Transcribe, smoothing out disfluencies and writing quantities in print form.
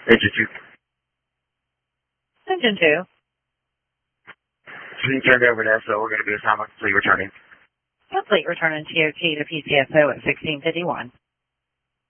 Engine 2. Engine 2. She turned over to SO. We're going to be assignment complete returning. Complete returning TOT to PCSO at 1651.